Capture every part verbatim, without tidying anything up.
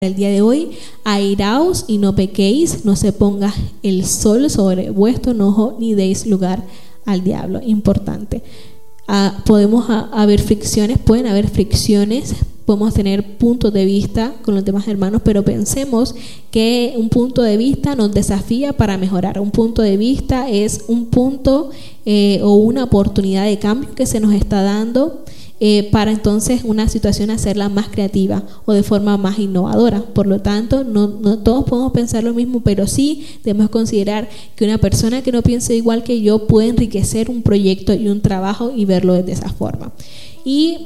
El día de hoy, airaos y no pequéis, no se ponga el sol sobre vuestro enojo, ni deis lugar al diablo. Importante. Ah, podemos a, haber fricciones, pueden haber fricciones, podemos tener puntos de vista con los demás hermanos, pero pensemos que un punto de vista nos desafía para mejorar. Un punto de vista es un punto eh, o una oportunidad de cambio que se nos está dando. Eh, para entonces una situación hacerla más creativa o de forma más innovadora. Por lo tanto, no, no todos podemos pensar lo mismo, pero sí debemos considerar que una persona que no piense igual que yo puede enriquecer un proyecto y un trabajo y verlo de esa forma. Y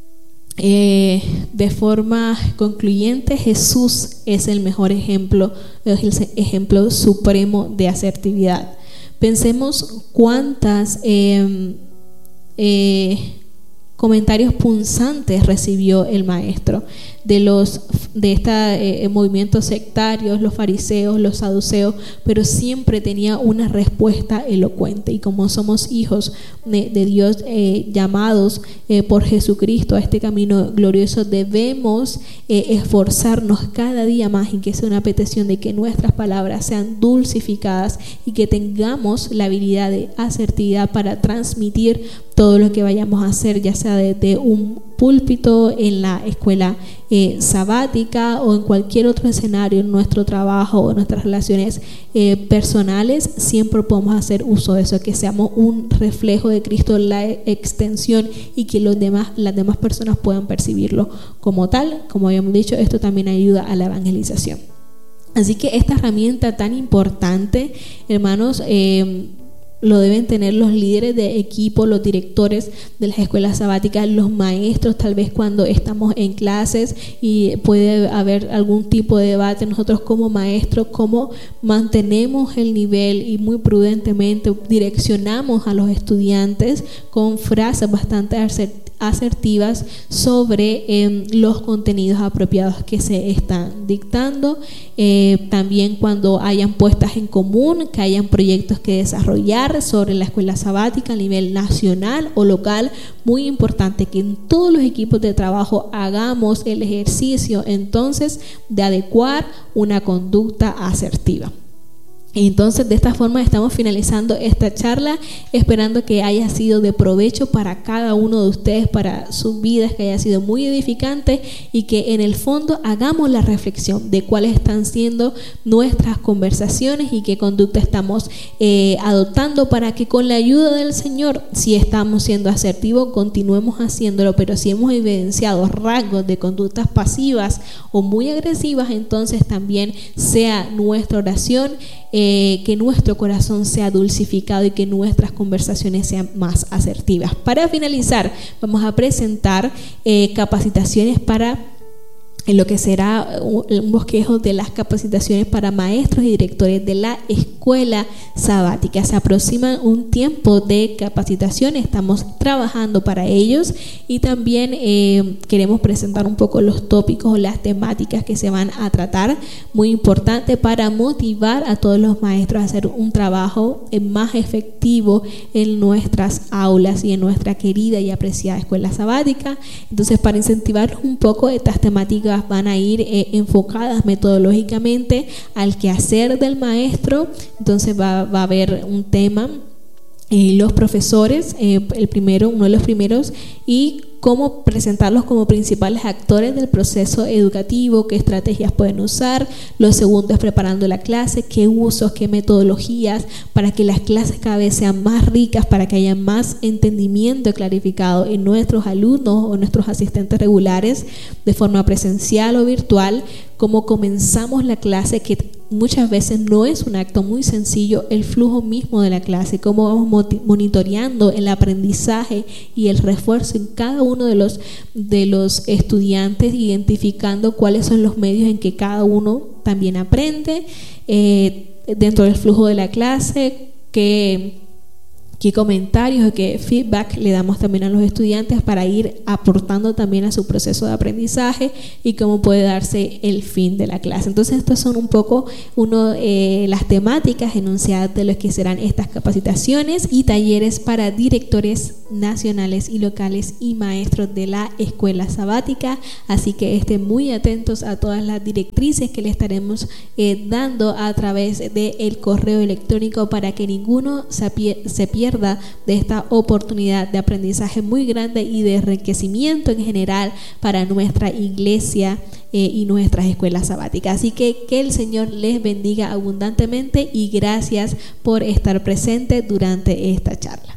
eh, de forma concluyente, Jesús es el mejor ejemplo, es el ejemplo supremo de asertividad. Pensemos cuántas eh, eh, comentarios punzantes recibió el maestro de los de este eh, movimientos sectarios, los fariseos, los saduceos, pero siempre tenía una respuesta elocuente. Y como somos hijos de, de Dios, eh, llamados eh, por Jesucristo a este camino glorioso, debemos eh, esforzarnos cada día más, y que sea una petición de que nuestras palabras sean dulcificadas y que tengamos la habilidad de asertividad para transmitir todo lo que vayamos a hacer, ya sea desde un púlpito, en la escuela eh, sabática o en cualquier otro escenario, en nuestro trabajo o en nuestras relaciones eh, personales. Siempre podemos hacer uso de eso, que seamos un reflejo de Cristo, la extensión, y que los demás, las demás personas puedan percibirlo como tal. Como habíamos dicho, esto también ayuda a la evangelización. Así que esta herramienta tan importante, hermanos, eh, lo deben tener los líderes de equipo, los directores de las escuelas sabáticas, los maestros. Tal vez cuando estamos en clases y puede haber algún tipo de debate, nosotros como maestros, cómo mantenemos el nivel y muy prudentemente direccionamos a los estudiantes con frases bastante asertivas sobre eh, los contenidos apropiados que se están dictando. Eh, también cuando hayan puestas en común, que hayan proyectos que desarrollar sobre la escuela sabática a nivel nacional o local. Muy importante que en todos los equipos de trabajo hagamos el ejercicio entonces de adecuar una conducta asertiva. Entonces, de esta forma estamos finalizando esta charla, esperando que haya sido de provecho para cada uno de ustedes, para sus vidas, que haya sido muy edificante, y que en el fondo hagamos la reflexión de cuáles están siendo nuestras conversaciones y qué conducta estamos eh, adoptando, para que con la ayuda del Señor, si estamos siendo asertivos, continuemos haciéndolo. Pero si hemos evidenciado rasgos de conductas pasivas o muy agresivas, entonces también sea nuestra oración Eh, que nuestro corazón sea dulcificado y que nuestras conversaciones sean más asertivas. Para finalizar, vamos a presentar eh, capacitaciones para en lo que será un bosquejo de las capacitaciones para maestros y directores de la escuela sabática. Se aproxima un tiempo de capacitación, estamos trabajando para ellos, y también eh, queremos presentar un poco los tópicos o las temáticas que se van a tratar, muy importante para motivar a todos los maestros a hacer un trabajo más efectivo en nuestras aulas y en nuestra querida y apreciada escuela sabática. Entonces, para incentivarlos un poco, estas temáticas van a ir eh, enfocadas metodológicamente al quehacer del maestro. Entonces va, va a haber un tema, eh, los profesores, eh, el primero, uno de los primeros, y cómo presentarlos como principales actores del proceso educativo, qué estrategias pueden usar. Lo segundo es preparando la clase, qué usos, qué metodologías, para que las clases cada vez sean más ricas, para que haya más entendimiento clarificado en nuestros alumnos o nuestros asistentes regulares, de forma presencial o virtual. Cómo comenzamos la clase, que muchas veces no es un acto muy sencillo, el flujo mismo de la clase, cómo vamos monitoreando el aprendizaje y el refuerzo en cada uno de los, de los estudiantes, identificando cuáles son los medios en que cada uno también aprende eh, dentro del flujo de la clase, que qué comentarios o qué feedback le damos también a los estudiantes para ir aportando también a su proceso de aprendizaje, y cómo puede darse el fin de la clase. Entonces, estas son un poco uno eh, las temáticas enunciadas de lo que serán estas capacitaciones y talleres para directores nacionales y locales y maestros de la escuela sabática. Así que estén muy atentos a todas las directrices que le estaremos eh, dando a través del correo electrónico para que ninguno se, pier- se pierda de esta oportunidad de aprendizaje muy grande y de enriquecimiento en general para nuestra iglesia eh, y nuestras escuelas sabáticas. Así que que el Señor les bendiga abundantemente y gracias por estar presente durante esta charla.